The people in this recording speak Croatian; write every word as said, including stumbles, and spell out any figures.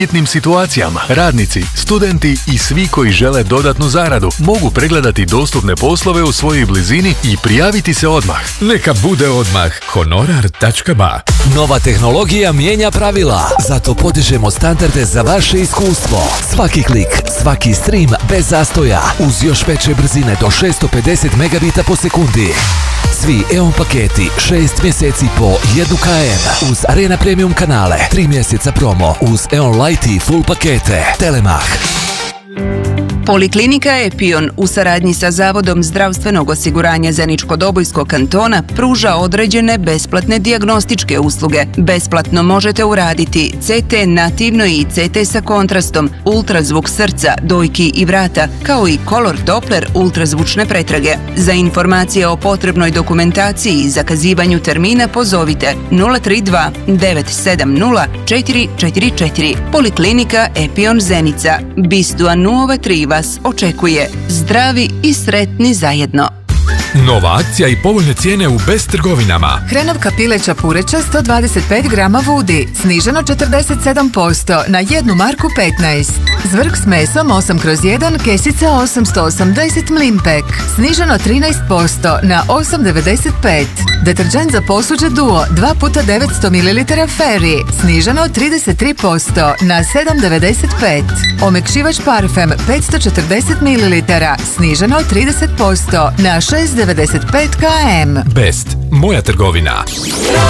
hitnim situacijama. Radnici, studenti i svi koji žele dodatnu zaradu mogu pregledati dostupne poslove u svojoj blizini i prijaviti se odmah. Neka bude odmah honorar tačka ba. Nova tehnologija mijenja pravila, zato podižemo standarde za vaše iskustvo. Svaki klik, svaki stream bez zastoja, uz još veće brzine do šesto pedeset megabita po sekundi. Svi E O N paketi, šest mjeseci po jedan kilometar, uz Arena Premium kanale, tri mjeseca promo, uz E O N Lite i Full pakete. Telemach. Poliklinika Epion u saradnji sa Zavodom zdravstvenog osiguranja Zeničko-Dobojskog kantona pruža određene besplatne dijagnostičke usluge. Besplatno možete uraditi C T nativno i C T sa kontrastom, ultrazvuk srca, dojki i vrata, kao i Color Doppler ultrazvučne pretrage. Za informacije o potrebnoj dokumentaciji i zakazivanju termina pozovite nula tri dva devet sedam nula četiri četiri četiri. Poliklinika Epion Zenica. Bis duanuove tri vas očekuje. Zdravi i sretni zajedno. Nova akcija i povoljne cijene u Best trgovinama. Hrenovka pileća pureća sto dvadeset pet grama vudi, sniženo četrdeset sedam posto na jednu marku petnaest. Zvrk s mesom osam kroz jedan, kesica osamsto osamdeset Mlimpek, sniženo trinaest posto na osam devedeset pet. Deterđent za posuđe Duo dva puta devetsto mililitara Fairy, sniženo trideset tri posto na sedam devedeset pet. Omekšivač parfem petsto četrdeset mililitara, sniženo trideset posto na šest devedeset pet kilometara. Best, moja trgovina.